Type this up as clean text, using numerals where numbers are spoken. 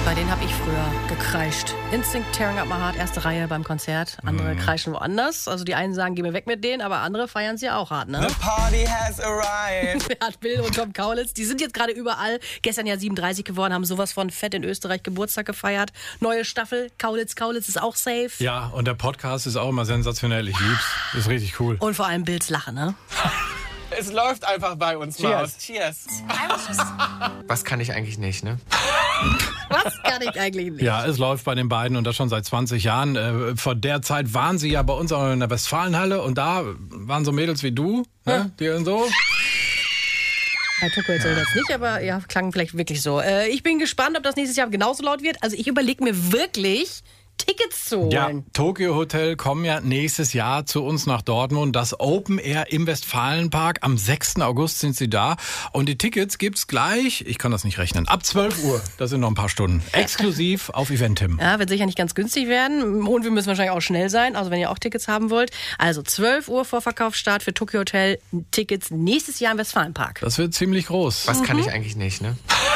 Bei denen habe ich früher gekreischt. Instinct Tearing Up My Heart, erste Reihe beim Konzert. Andere kreischen woanders. Also die einen sagen, geh mir weg mit denen, aber andere feiern sie ja auch hart, ne? The party has arrived. Beat Bill und Tom Kaulitz, die sind jetzt gerade überall. Gestern ja 37 geworden, haben sowas von fett in Österreich Geburtstag gefeiert. Neue Staffel, Kaulitz ist auch safe. Ja, und der Podcast ist auch immer sensationell. Ich lieb's. Ist richtig cool. Und vor allem Bills Lache, ne? Es läuft einfach bei uns, Maus. Cheers. Was kann ich eigentlich nicht, ne? Was kann ich eigentlich nicht? Ja, es läuft bei den beiden und das schon seit 20 Jahren. Vor der Zeit waren sie ja bei uns auch in der Westfalenhalle und da waren so Mädels wie du, ne? Die und so. Bei Toko erzählt das nicht, aber ja, klang vielleicht wirklich so. Ich bin gespannt, ob das nächstes Jahr genauso laut wird. Also ich überlege mir wirklich, Tickets zu holen. Ja, Tokyo Hotel kommen ja nächstes Jahr zu uns nach Dortmund. Das Open Air im Westfalenpark. Am 6. August sind sie da. Und die Tickets gibt's gleich, ich kann das nicht rechnen, ab 12 Uhr. Das sind noch ein paar Stunden. Exklusiv auf Eventim. Ja, wird sicher nicht ganz günstig werden. Und wir müssen wahrscheinlich auch schnell sein, also wenn ihr auch Tickets haben wollt. Also 12 Uhr Vorverkaufsstart für Tokyo Hotel. Tickets nächstes Jahr im Westfalenpark. Das wird ziemlich groß. Was kann ich eigentlich nicht, ne?